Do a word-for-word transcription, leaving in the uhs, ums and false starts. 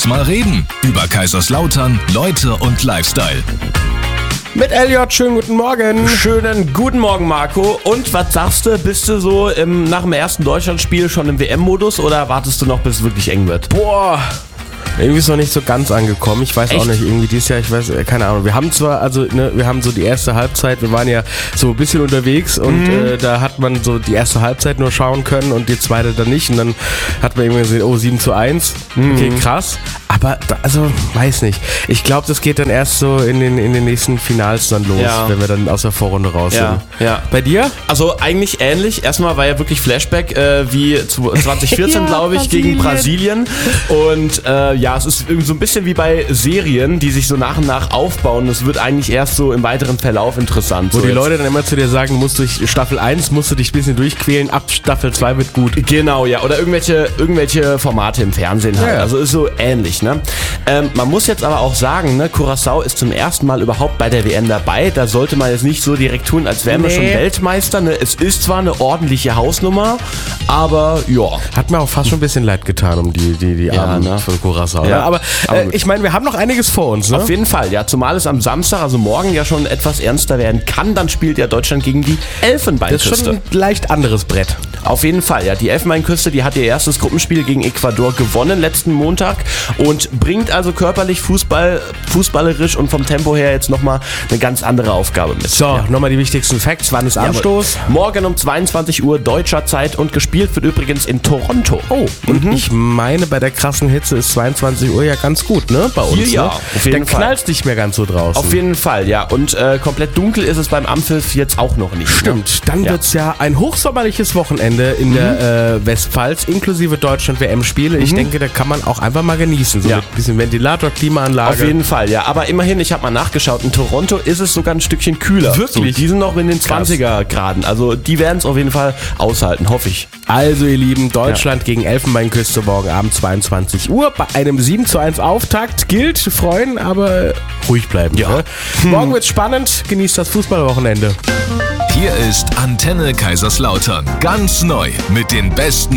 Lass mal reden. Über Kaiserslautern, Leute und Lifestyle. Mit Elliot, schönen guten Morgen. Schönen guten Morgen, Marco. Und was sagst du? Bist du so im, nach dem ersten Deutschlandspiel schon im W M-Modus oder wartest du noch, bis es wirklich eng wird? Boah. Irgendwie ist noch nicht so ganz angekommen. Ich weiß Echt? auch nicht, irgendwie dieses Jahr, ich weiß, keine Ahnung. Wir haben zwar, also, ne, wir haben so die erste Halbzeit, wir waren ja so ein bisschen unterwegs und mhm. äh, da hat man so die erste Halbzeit nur schauen können und die zweite dann nicht. Und dann hat man irgendwie gesehen, oh, sieben zu eins. Mhm. Okay, krass. Aber, da, also, weiß nicht. Ich glaube, das geht dann erst so in den, in den nächsten Finals dann los, Ja. wenn wir dann aus der Vorrunde raus Ja, sind. ja. Bei dir? Also eigentlich ähnlich. Erstmal war ja wirklich Flashback äh, wie zwanzig vierzehn, Ja, glaube ich, gegen Brasilien. Und äh, ja, es ist irgendwie so ein bisschen wie bei Serien, die sich so nach und nach aufbauen. Das wird eigentlich erst so im weiteren Verlauf interessant. Wo so die jetzt. Leute dann immer zu dir sagen, musst durch Staffel eins musst du dich ein bisschen durchquälen, ab Staffel zwei wird gut. Genau, ja. Oder irgendwelche, irgendwelche Formate im Fernsehen halt. Ja, ja. Also ist so ähnlich, ne? Ähm, man muss jetzt aber auch sagen, ne, Curaçao ist zum ersten Mal überhaupt bei der W M dabei. Da sollte man jetzt nicht so direkt tun, als wären wir Nee. schon Weltmeister. Ne? Es ist zwar eine ordentliche Hausnummer, aber ja. Hat mir auch fast schon ein bisschen leid getan um die, die, die Ja, Armen ne? von Curaçao. Ja, Ja, aber aber äh, gut. ich meine, wir haben noch einiges vor uns. Ne? Auf jeden Fall, ja. Zumal es am Samstag, also morgen, ja schon etwas ernster werden kann. Dann spielt ja Deutschland gegen die Das ist Elfenbeinküste. schon ein leicht anderes Brett. Auf jeden Fall, ja. Die Elfenbeinküste, die hat ihr erstes Gruppenspiel gegen Ecuador gewonnen letzten Montag und bringt also körperlich, Fußball, fußballerisch und vom Tempo her jetzt nochmal eine ganz andere Aufgabe mit. So, nochmal die wichtigsten Facts. Wann ist Anstoß? Morgen um zweiundzwanzig Uhr deutscher Zeit und gespielt wird übrigens in Toronto. Oh, und ich meine, bei der krassen Hitze ist zweiundzwanzig Uhr ja ganz gut, ne? Bei uns. Hier ja, ne? auf jeden Dann Fall. knallt's nicht mehr ganz so draußen. Auf jeden Fall, ja. Und äh, komplett dunkel ist es beim Ampfiff jetzt auch noch nicht. Stimmt, dann Ja. wird's ja ein hochsommerliches Wochenende in der äh, Westpfalz, inklusive Deutschland-W M-Spiele. Ich denke, da kann man auch einfach mal genießen. So Ja. mit ein bisschen Ventilator, Klimaanlage. Auf jeden Fall, ja. Aber immerhin, ich habe mal nachgeschaut, in Toronto ist es sogar ein Stückchen kühler. Wirklich? So, die sind noch in den zwanziger Graden. Also die werden es auf jeden Fall aushalten, hoffe ich. Also ihr Lieben, Deutschland gegen Elfenbeinküste morgen Abend zweiundzwanzig Uhr. Bei einem sieben zu eins Auftakt gilt, freuen, aber ruhig bleiben. Ja. Ne? Morgen wird's spannend, genießt das Fußballwochenende. Hier ist Antenne Kaiserslautern. Ganz neu mit den besten